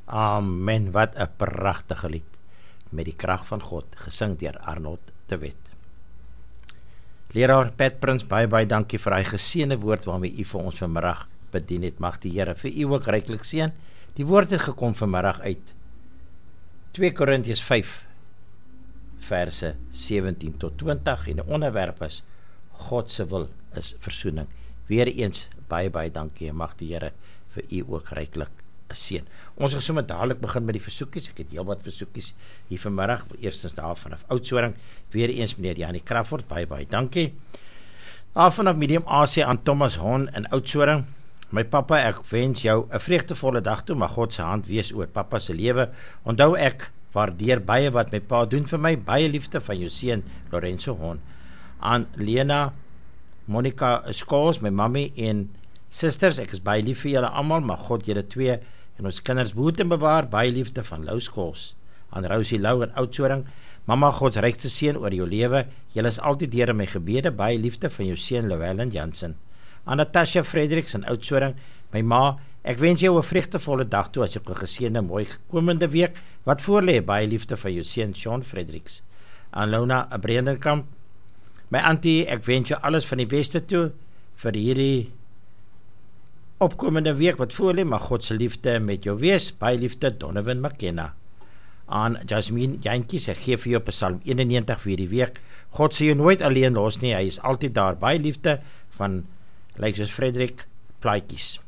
Amen, wat 'n pragtige lied, met die krag van God, gesing deur Arnold de Wet. Leraar Pat Prins, baie dankie vir hy geseënde woord waarmee u vir ons vanmiddag bedien het. Mag die Here vir u ook ryklik seën. Die woord het gekom vanmiddag uit 2 Korintiërs 5 verse 17 tot 20 en die onderwerp is God se wil is versoening. Weereens baie dankie en mag die Here vir u ook ryklik seën. Ons gaan sommer dadelik begin met die versoekies. Ek het heelwat versoekies hier vanmiddag. Eerstens daar vanaf Oudtshoorn, weereens meneer Janie Crawford, baie dankie. Daar vanaf Medium Asie aan Thomas Hon in Oudtshoorn. My pappa, ek wens jou 'n vreugdevolle dag toe, maar God se hand wees oor pappa se lewe. Onthou ek waardeer baie wat my pa doen vir my, baie liefde van jou seun Lorenzo Hon. Aan Lena, Monica Skols, my mammy en susters, ek is baie lief vir julle almal, maar God julle twee en ons kinders behoed en bewaar, baie liefde van Lou Skols. Aan Rosie Lou in Oudtshoorn, mamma, Gods rykste seën oor jou lewe, julle is altyd deur in my gebede, baie liefde van jou seun Llewellyn Jansen. Aan Natasha Fredericks in Oudtshoorn, my ma, ek wens jou 'n vreugdevolle dag toe, as ek 'n geseënde mooi komende week, wat voorlê, baie liefde van jou seun Sean Fredericks. Aan Lona Brandenkamp, my auntie, ek wens jou alles van die beste toe, vir hierdie opkomende week wat voorlê, mag God se liefde met jou wees, baie liefde Donovan McKenna. Aan Jasmine Jantjies, ek gee vir jou Psalm 91 vir die week, God sal jou nooit alleen los nie, hy is altyd daar, baie liefde van Lexus Frederik Plaatjies.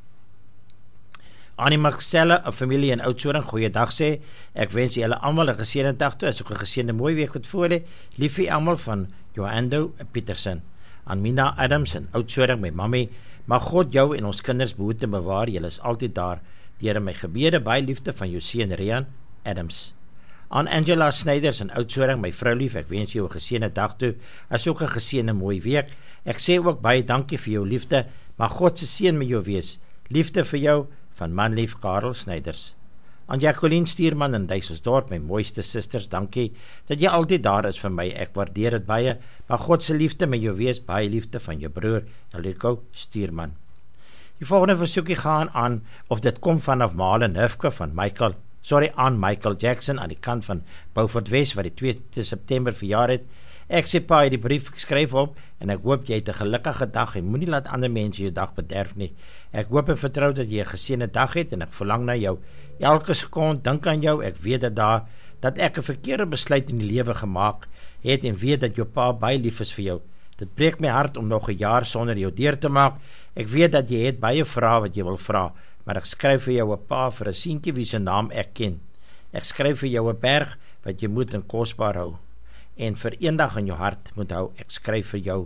Annie Marcella, 'n familie in Oudtshoorn, goeiedag sê, ek wens julle almal 'n geseënde dag toe, as ook 'n geseënde mooi week wat voorlê, lief vir almal van Joando Petersen. Aan Mina Adams in Oudtshoorn, my mammy, mag God jou en ons kinders behoed en bewaar, julle is altyd daar, deur my gebede, baie liefde van jou seun Rian Adams. Aan Angela Snyders in Oudtshoorn, my vrou lief, ek wens jou 'n geseënde dag toe, as ook 'n geseënde mooi week. Ek sê ook baie dankie vir jou liefde, mag God se seën met jou wees. Liefde vir jou van manlief Karel Snyders. Aan Jacqueline Stuurman in Duiselsdorp, my mooiste susters, dankie dat jy altyd daar is vir my, ek waardeer dit baie, mag God se liefde met jou wees, baie liefde van jou broer Eliko Stuurman. Die volgende versoekie gaan aan, of dit kom vanaf Malen Hufke van aan Michael Jackson aan die kant van Beaufort West, wat die 2 September verjaar het. Ek sê pa, die brief skryf op, en ek hoop jy het 'n gelukkige dag, en moenie laat ander mense jou dag bederf nie. Ek hoop en vertrou dat jy 'n geseënde dag het, en ek verlang na jou. Elke sekonde dink aan jou, ek weet dat ek 'n verkeerde besluit in die lewe gemaak het, en weet dat jou pa baie lief is vir jou. Dit breek my hart om nog 'n jaar sonder jou deur te maak. Ek weet dat jy het baie vrae wat jy wil vra, maar ek skryf vir jou 'n pa vir 'n seentjie wie se naam ek ken. Ek skryf vir jou 'n berg wat jy moet en kosbaar hou, en vir eendag in jou hart moet hou. Ek skryf vir jou.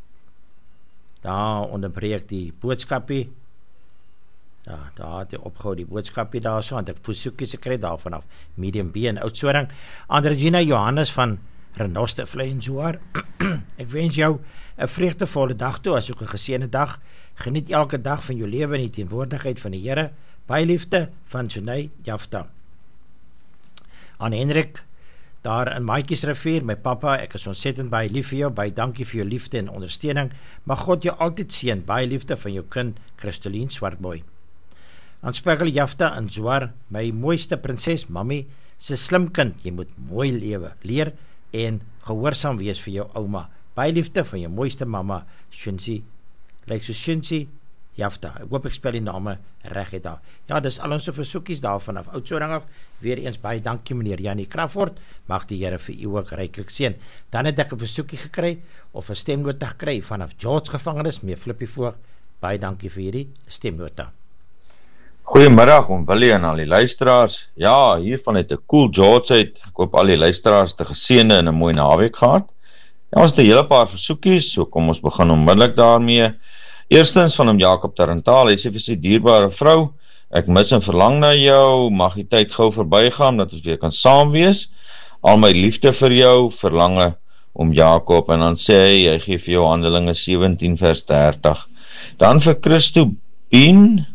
Daar onderbreek die boodskapie. Ja, daar het hy opgehou die boodskapie daar so, want ek versoekies gekry daar vanaf Medium B in Oudtshoorn. Aan Regina Johannes van Renoster Vlei en Zoar. Ek wens jou 'n vreugdevolle dag toe, as ook 'n geseënde dag. Geniet elke dag van jou lewe in die teenwoordigheid van die Here. Baie liefde van Sunay Jafta. Aan Hendrik daar in Maatjiesrivier, my pappa, ek is ontsettend baie lief vir jou, baie dankie vir jou liefde en ondersteuning. Mag God jou altyd seën, baie liefde van jou kind Christolien Swartboy. Aan Spegel Jafta in Zoar, my mooiste prinses, mami, se slim kind, jy moet mooi leer en gehoorsaam wees vir jou ouma. Baie liefde van jou mooiste mamma, Shunsi, lyk so Shunsi Jafta. Ek hoop ek spel die name reg het daar. Ja, dis al ons versoekies daar vanaf Oudtshoorn af. Weereens baie dankie meneer Janie Crawford. Mag die Here vir u ook ryklik seën. Dan het ek 'n versoekie gekry of 'n stemnota gekry vanaf George gevangenis, mee Flippie Voog. Baie dankie vir hierdie stemnota. Goeiemiddag om Willie en al die luisteraars. Ja, hiervan het 'n cool George uit. Ek hoop al die luisteraars te geseënde en 'n mooi naweek gehad. Ja, ons het 'n hele paar versoekies, so kom ons begin onmiddellik daarmee. Eerstens van Jakob Tarantaal, hy sê vir sy dierbare vrou, ek mis en verlang na jou, mag die tyd gou verbygaan, dat ons weer kan saam wees. Al my liefde vir jou, verlange om Jakob, en dan sê hy gee vir jou Handelinge 17 vers 30. Dan vir Christo Bien,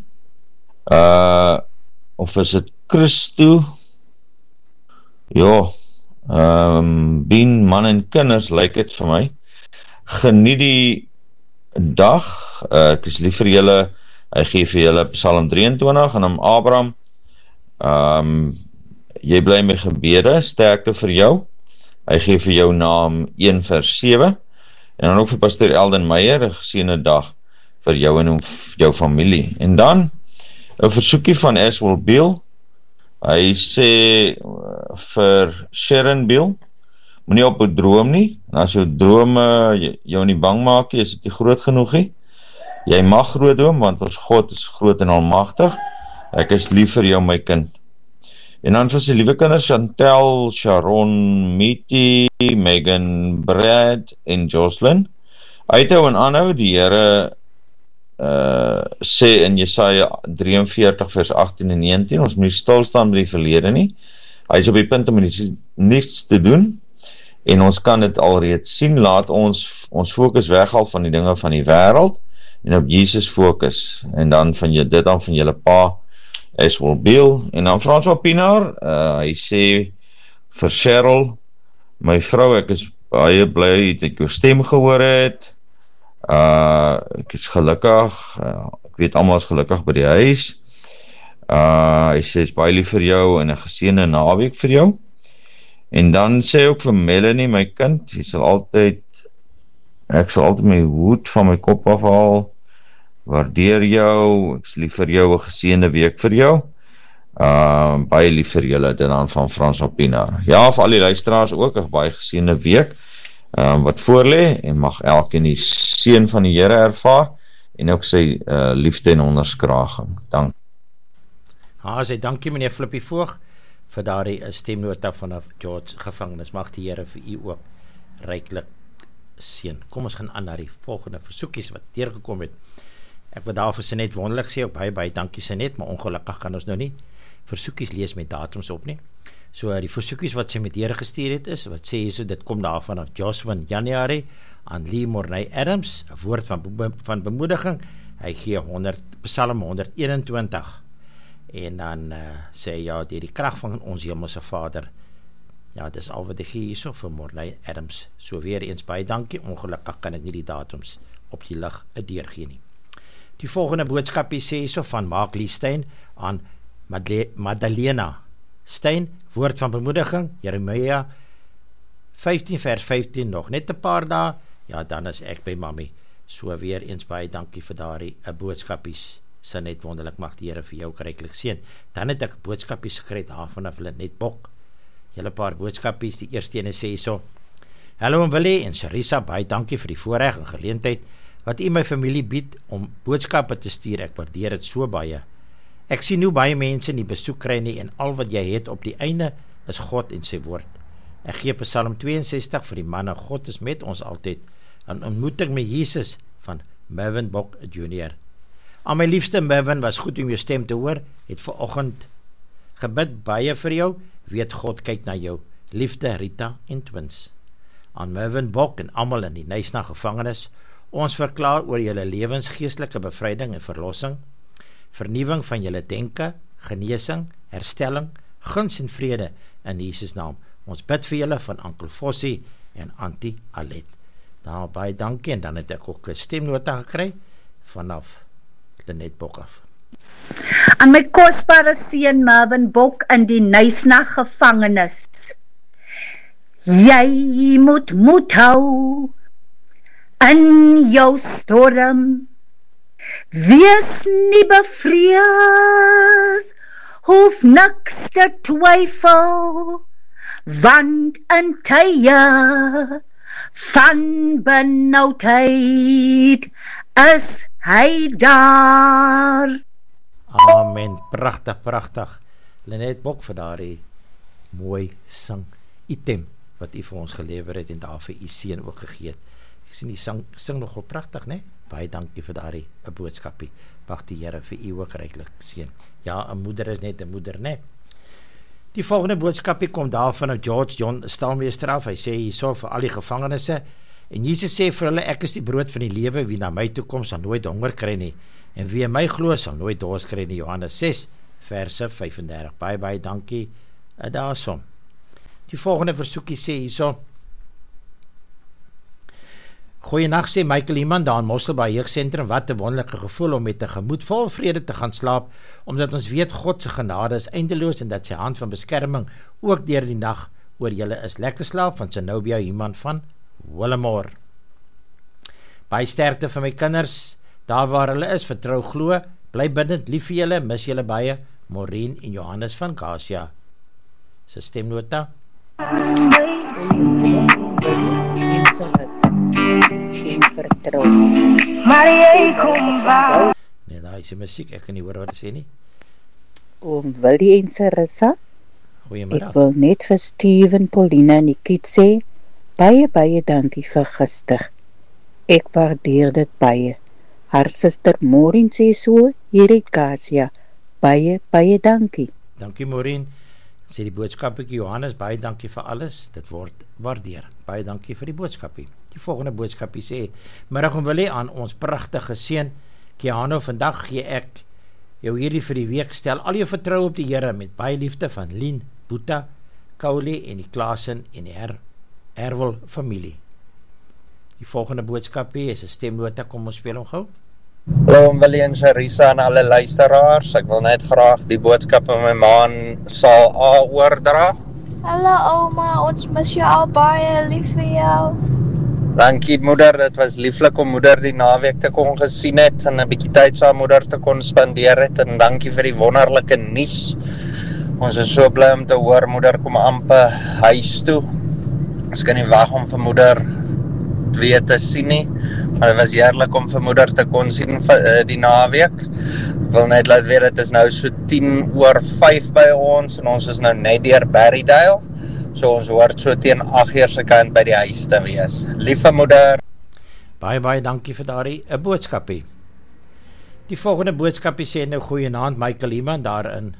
of is dit Christo? Ja, Bien, man en kinders, lyk het vir my. Geniet die dag, ek is lief vir julle, hy gee vir julle Psalm 23, en Abraham, Jy bly met gebede, sterkte vir jou. Hy gee vir jou naam 1:7. En dan ook vir pastoor Elden Meyer, 'n geseënde dag vir jou en jou familie. En dan 'n versoekie van Ashwell Bill. Hy sê vir Sharon Bill, moenie op 'n droom nie. En as jou drome jou nie bang maak nie, is dit nie groot genoeg nie. Jy mag groot droom, want ons God is groot en almagtig. Ek is lief vir jou, my kind. En dan vir sy liewe kinders, Chantel, Sharon, Miti, Megan, Brad en Jocelyn. Uithou en aanhou, die Here sê in Jesaja 43 vers 18 en 19, ons moet nie stil staan by die verlede nie. Hy is op die punt om niets te doen, en ons kan dit alreeds sien. Laat ons fokus weghaal van die dinge van die wêreld, en op Jesus fokus, en dan van julle pa, Ashwell Bill, en dan François Pinaar, hy sê vir Cheryl, my vrou, ek is baie bly dat ek jou stem gehoor het, ek is gelukkig, ek weet almal is gelukkig by die huis, hy sê, is baie lief vir jou, en 'n geseënde naweek vir jou, en dan sê ook vir Melanie, my kind, ek sal altyd my hoed van my kop afhaal, waardeer jou, ek is lief vir jou, 'n geseënde week vir jou, baie lief vir julle, dit dan van Frans Opina. Ja, vir al die luisteraars ook, 'n baie geseënde week, wat voorlê, en mag elkeen die seën van die Here ervaar, en ook sy liefde en onderskraging. Dank. Sê dankie meneer Flippie Voog, vir daardie stemnota vanaf George gevangenis. Mag die Here vir u ook ryklik seën. Kom ons gaan aan na die volgende versoekies wat deurgekom het. Ek wil daarvoor Senet wonderlik sê, op baie dankie Senet, maar ongelukkig kan ons nou nie versoekies lees met datums op nie. So die versoekies wat sy met Here gestuur het is, wat sê hierso, dit kom daarvan af Joshua January, aan Lee Morney Adams, 'n woord van bemoediging. Hy gee Psalm 121, en dan sê ja, deur die krag van ons hemelse Vader. Ja, dis al wat hy gee hierso vir Morney Adams. So weer eens baie dankie, ongelukkig kan ek nie die datums op die lig deurgee nie. Die volgende boodskapie sê hierso van Mark Lee Stein aan Madalena Stein, woord van bemoediging, Jeremia 15 vers 15, nog net 'n paar dae, ja, dan is ek by mami. So weer eens baie dankie vir daardie boodskapies. Net wonderlik, mag die Here vir jou ryklik seën. Dan het ek boodskapies gekry daarvan af Lenet Bok. Julle paar boodskapies, die eerste ene sê so: Hallo Willie en Charissa, baie dankie vir die voorreg en geleentheid wat u my familie bied om boodskappe te stuur. Ek waardeer dit so baie. Ek sien hoe baie mense nie besoek kry nie, en al wat jy het op die einde is God en sy woord. Ek gee Psalm 62 vir die manne, God is met ons altyd, 'n ontmoeting met Jesus van Mervyn Bok Jr. Aan my liefste Mervyn, was goed om jou stem te hoor, het vanoggend gebid baie vir jou, weet God kyk na jou. Liefde Rita en twins. Aan Mervyn Bok en almal in die Nysna gevangenis, ons verklaar oor julle lewensgeestelike bevryding en verlossing, vernuwing van julle denke, genesing, herstelling, guns en vrede in Jesus naam. Ons bid vir julle van Ankel Fossie en Antie Alet. Daar baie dankie, en dan het ek ook 'n stemnota gekry vanaf Lenet Bok af. Aan my kosbare seun Mervyn Bok in die Nysna gevangenis. Jy moet moed hou in jou storm. Wees nie bevrees, hoef niks te twyfel, want in tye van benoudheid is hy daar. Amen, pragtig. Lenet Bok vir daardie mooi sing item wat u vir ons gelewer het en daar vir u seun ook gegee het. Ek sien die sing nogal pragtig, né? Baie dankie vir daardie 'n boodskapie. Mag die Here vir u ook ryklik seën. Ja, 'n moeder is net 'n moeder, né? Die volgende boodskapie kom daarvan uit George John Stalmeester af. Hy sê hierso vir al die gevangenisse, en Jesus sê vir hulle, ek is die brood van die lewe, wie na my toe kom sal nooit honger kry nie, en wie in my glo sal nooit dors kry nie. Johannes 6 verse 35. Baie dankie daarson. Die volgende versoekie sê hierso: Goeienaand sê Michael Iman daar in Mosselbaai Jeugsentrum, wat 'n wonderlike gevoel om met 'n gemoed vol vrede te gaan slaap, omdat ons weet God se genade is eindeloos en dat sy hand van beskerming ook deur die nag oor julle is. Lekker slaap van Zenobia Iman van Willemore. Baie sterkte vir my kinders, daar waar hulle is, vertrou glo, bly bidend, lief vir julle, mis julle baie, Maureen en Johannes van Kasia. Sy stemnota. Geen vertrou. Nee, daar is die musiek, ek kan nie hoor wat hy sê nie. Oom Willie en Sarissa, Goeiemiddag. ek wil net vir Steven, Paulina en die kind sê, baie dankie vir gister. Ek waardeer dit baie. Haar suster Maureen sê so, hier het Kasia, baie dankie. Dankie Maureen. Sê die boodskapie Johannes, baie dankie vir alles, dit word waardeer. Baie dankie vir die boodskapie. Die volgende boodskapie sê, middag om wil aan ons pragtige seun, Keanu, vandag gee ek jou hierdie vir die week, stel al jou vertrou op die Here met baie liefde van Lien, Boeta, Kauli en die Klaasen en die Erwel familie. Die volgende boodskapie is 'n stemnota, kom ons speel hom gou. Hallo Willie en Sarissa en alle luisteraars, ek wil net graag die boodskap aan my man Saal A oordra. Hallo ouma, ons mis jou al baie, lief vir jou. Dankie moeder, dit was lieflik om moeder die naweek te kon gesien het en 'n bietjie tyd saam moeder te kon spandeer het en dankie vir die wonderlike nuus. Ons is so bly om te hoor moeder kom amper huis toe. Ons kan nie wag om vir moeder weer te sien nie, maar dit was heerlik om vir moeder te kon sien die naweek. Ek wil net laat weet, dit is nou so 5:10 by ons en ons is nou net deur Berrydale. So ons hoort so teen 8:00 se kant by die huis te wees. Liewe moeder. Baie dankie vir daardie 'n boodskapie. Die volgende boodskapie sê nou goeienaand Michael Iman daarin.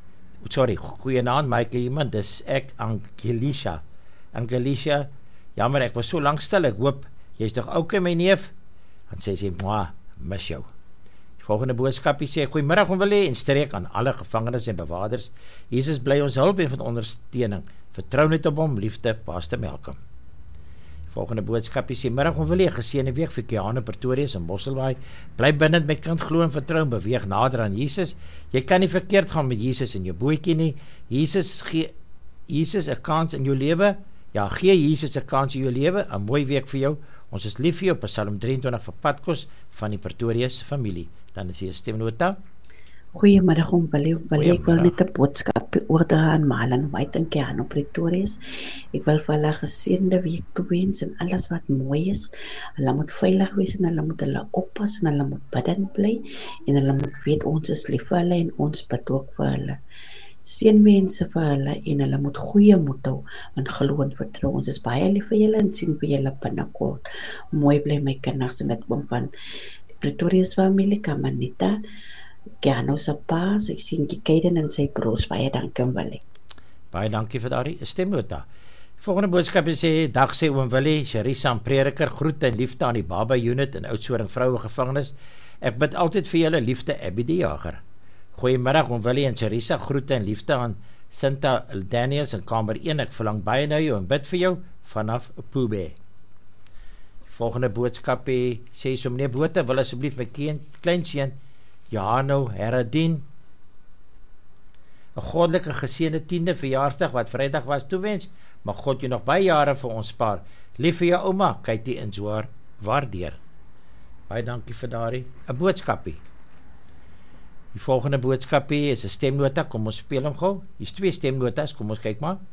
Goeienaand Michael Iman, dis ek Angelisha. Angelisha, jammer ek was so lank stil, ek hoop jy's tog okay my neef. Dan sê sy, "Mwah, mis jou." Die volgende boodskapie sê, "Goeiemiddag om wil hê en streek aan alle gevangenes en bewaarders. Jesus bly ons hulp en van ondersteuning. Vertrou net op hom, liefde, Pastor Malcolm." Volgende boodskapie sê, "Middag om wil hê, geseënde week vir Keanu, Pretorius en Mosselbaai. Bly binne met kind glo en vertrou en beweeg nader aan Jesus. Jy kan nie verkeerd gaan met Jesus in jou bootjie nie. Jesus gee 'n kans in jou lewe. Ja, gee Jesus 'n kans in jou lewe. 'n Mooi week vir jou. Ons is lief vir jou." Psalm 23 vir Padkos van die Pretorius familie. Dan is hier 'n stemnota. Goeiemiddag om Willie, ek wil net 'n boodskap oordra aan Marlon White en Keanu Pretorius. Ek wil vir hulle 'n geseënde week toewens en alles wat mooi is. Hulle moet veilig wees en hulle moet hulle oppas en hulle moet bidend bly en hulle moet weet ons is lief vir hulle en ons bid ook vir hulle. Seën mense vir hulle en hulle moet goeie moed hou en glo en vertrou. Ons is baie lief vir julle en sien vir julle binnekort. Mooi bly my kinders en dit kom van die Pretorius familie, Kamanita, Keanu se pa, ek sien Kaiden en sy broers, baie dankie om Willie. Baie dankie vir daardie stemnota. Volgende boodskap sê, dag sê oom Willie, Sharissa en Prediker, groete en liefde aan die Baba Unit en Oudtshoorn vroue gevangenis. Ek bid altyd vir julle liefde, Abby die Jager. Goeiemiddag oom Willie en Sharissa, groete en liefde aan Sinta Daniels in kamer 1. Ek verlang baie na jou en bid vir jou vanaf Pube. Volgende boodskap sê so, meneer Botha, wil asseblief my kleinseun Johano Heradien 'n goddelike geseënde 10de verjaarsdag wat Vrydag was toewens. Mag God jou nog baie jare vir ons spaar. Lief vir jou ouma, Katie in Zwaar, waardeer. Baie dankie vir daardie 'n boodskapie. Die volgende boodskapie is 'n stemnota, kom ons speel hom gou. Hier's 2 stemnotas, kom ons kyk maar.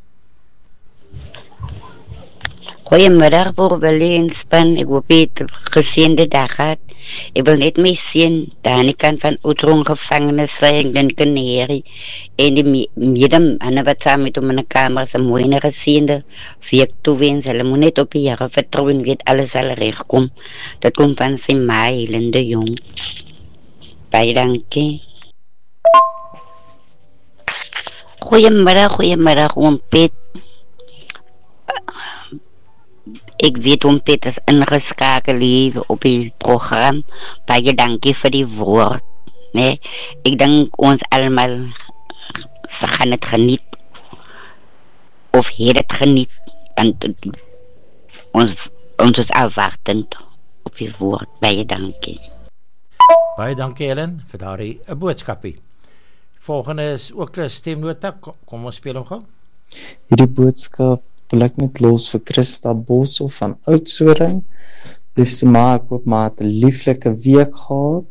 Goeiemiddag, Willie en span. Ek hoop jy het 'n geseënde dag gehad. Ek wil net my seun, Danica van Oudtshoorn gevangenis vry, en Keneri en die medemane wat saam met hom in 'n kamer is 'n mooi en geseënde week toewens. Hulle moet net op die Here vertrou en weet alles sal regkom. Dit kom van sy ma, Helen de Jong. Baie dankie. Goeiemiddag, oom Piet. Ek weet oom Piet is ingeskakel hier op die program. Baie dankie vir die woord. Nee, ek dink ons almal gaan dit geniet. Of het dit geniet. Want ons is afwachtend op die woord. Baie dankie. Baie dankie Helen vir daardie 'n boodskapie. Volgende is ook 'n stemnota. Kom ons speel hom gou. Hierdie boodskap wil ek net los vir Christa Bosso van Oudtshoorn. Liefste ma, ek hoop ma het 'n lieflike week gehad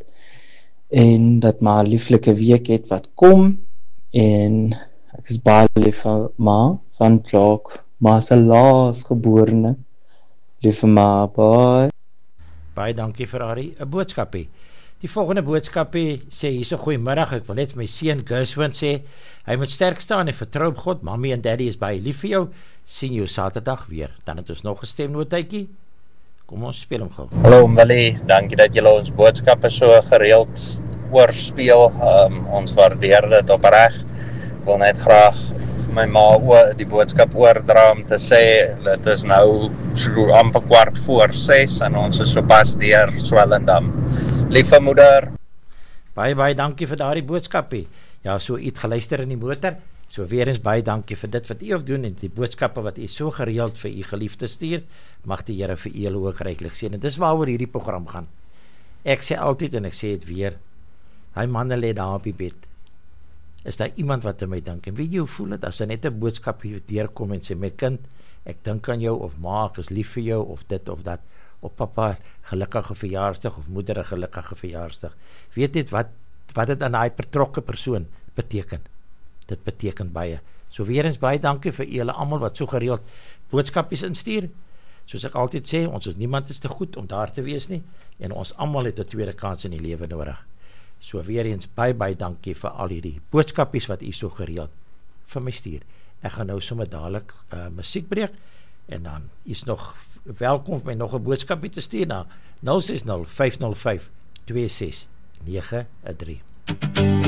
en dat ma 'n lieflike week het wat kom en ek is baie lief vir ma van Jacques, ma se laasgeborene. Lieve ma, bye. Baie dankie vir Ari, 'n boodskapie. Die volgende boodskapie sê hierso goeiemiddag, ek wil net my seun Gershwin sê, hy moet sterk staan en vertrou op God, mommy en daddy is baie lief vir jou, sien jou Saterdag weer. Dan het ons nog 'n stemnotetjie. Kom ons speel hom gou. Hallo Willie, dankie dat julle ons boodskappe so gereeld oorspeel. Ons waardeer dit opreg. Ek wil net graag vir my ma die boodskap oordra om te sê, dit is nou so amper 6:15 en ons is sopas deur Swellendam. Liewe moeder. Baie dankie vir daardie boodskapie. Ja, so iets geluister in die motor. So weer eens baie dankie vir dit wat u ook doen en die boodskappe wat u so gereeld vir u geliefdes stuur. Mag die Here vir u ook ryklik seën. En dis waaroor hierdie program gaan. Ek sê altyd en ek sê dit weer. Hy manne lê daar op die bed. Is daar iemand wat aan my dink? En weet jy hoe voel dit as hy net 'n boodskap hier deurkom en sê my kind, ek dink aan jou of ma, ek is lief vir jou of dit of dat. Of papa gelukkige verjaarsdag of moeder 'n gelukkige verjaarsdag. Weet dit wat dit aan daai betrokke persoon beteken. Dit beteken baie. So weer eens baie dankie vir julle almal wat so gereeld boodskapies instuur. Soos ek altyd sê, ons is niemand is te goed om daar te wees nie en ons almal het 'n tweede kans in die lewe nodig. So weer eens baie dankie vir al hierdie boodskapies wat u so gereeld vir my stuur. Ek gaan nou sommer dadelik musiek breek en dan is nog welkom om my nog 'n boodskapie te stuur na 060 505 2693.